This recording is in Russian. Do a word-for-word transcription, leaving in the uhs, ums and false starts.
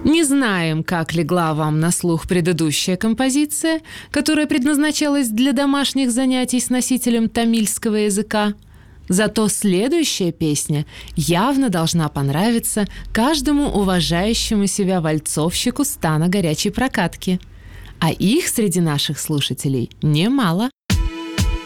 Не знаем, как легла вам на слух предыдущая композиция, которая предназначалась для домашних занятий с носителем тамильского языка. Зато следующая песня явно должна понравиться каждому уважающему себя вальцовщику стана горячей прокатки. А их среди наших слушателей немало.